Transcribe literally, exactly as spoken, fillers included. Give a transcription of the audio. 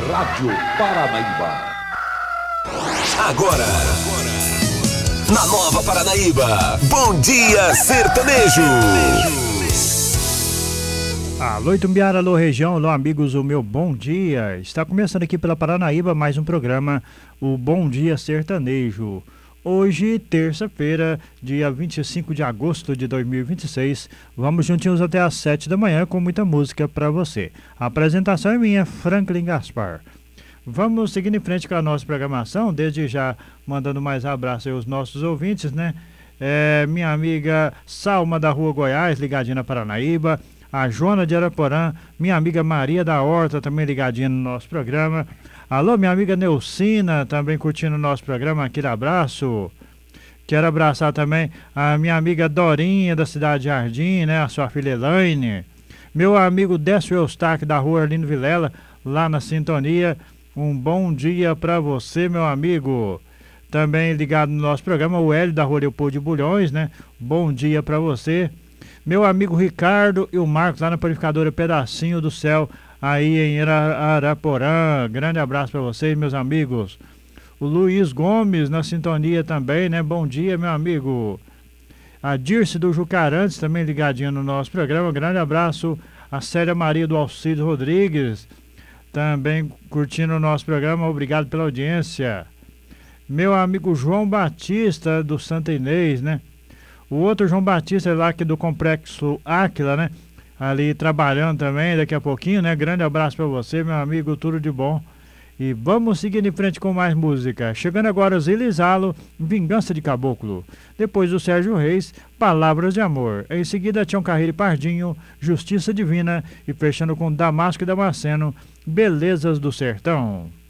Rádio Paranaíba. Agora, na Nova Paranaíba, Bom Dia Sertanejo. Alô Itumbiara, alô região, alô amigos, o meu bom dia. Está começando aqui pela Paranaíba mais um programa, o Bom Dia Sertanejo. Hoje, terça-feira, dia vinte e cinco de agosto de dois mil e vinte e seis, vamos juntinhos até às sete da manhã com muita música para você. A apresentação é minha, Franklin Gaspar. Vamos seguindo em frente com a nossa programação, desde já mandando mais abraço aos nossos ouvintes, né? É, minha amiga Salma da Rua Goiás, ligadinha na Paranaíba. A Joana de Araporã, minha amiga Maria da Horta, também ligadinha no nosso programa. Alô, minha amiga Neucina, também curtindo o nosso programa, aquele abraço. Quero abraçar também a minha amiga Dorinha, da cidade de Jardim, né, a sua filha Elaine. Meu amigo Décio Eustáquio, da Rua Arlindo Vilela, lá na sintonia. Um bom dia para você, meu amigo. Também ligado no nosso programa, o Hélio da Rua Leopoldo de Bulhões, né? Bom dia para você. Meu amigo Ricardo e o Marcos lá na panificadora Pedacinho do Céu, aí em Araporã. Grande abraço para vocês, meus amigos. O Luiz Gomes na sintonia também, né? Bom dia, meu amigo. A Dirce do Jucarantes também ligadinha no nosso programa. Grande abraço. A Célia Maria do Alcides Rodrigues também curtindo o nosso programa. Obrigado pela audiência. Meu amigo João Batista do Santa Inês, né? O outro João Batista é lá aqui do Complexo Áquila, né? Ali trabalhando também daqui a pouquinho, né? Grande abraço para você, meu amigo, tudo de bom. E vamos seguir em frente com mais música. Chegando agora o Zilizalo, Vingança de Caboclo. Depois o Sérgio Reis, Palavras de Amor. Em seguida, Tião Carreiro e Pardinho, Justiça Divina. E fechando com Damasco e Damasceno, Belezas do Sertão.